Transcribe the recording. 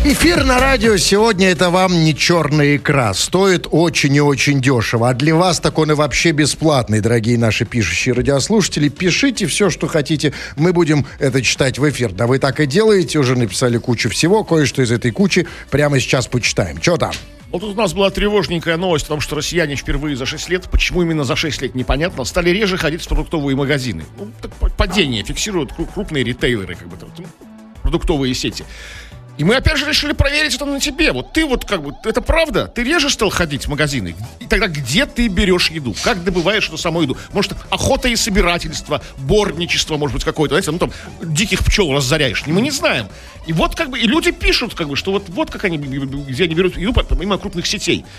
Эфир на радио сегодня — это вам не черная икра. Стоит очень и очень дешево. А для вас так он и вообще бесплатный, дорогие наши пишущие радиослушатели. Пишите все, что хотите. Мы будем это читать в эфир. Да вы так и делаете. Уже написали кучу всего. Кое-что из этой кучи прямо сейчас почитаем. Что там? Вот тут у нас была тревожненькая новость о том, что россияне впервые за 6 лет, почему именно за 6 лет, непонятно, стали реже ходить в продуктовые магазины. Ну, так падение фиксируют крупные ритейлеры, как бы, продуктовые сети. И мы опять же решили проверить это на тебе. Вот ты вот как бы, это правда? Ты реже стал ходить в магазины? И тогда где ты берешь еду? Как добываешь эту саму еду? Может, охота и собирательство, борничество, может быть, какое-то, знаете, ну там, диких пчел разоряешь. Мы не знаем. И вот как бы, и люди пишут, как бы, что вот как они, где они берут еду, помимо крупных сетей.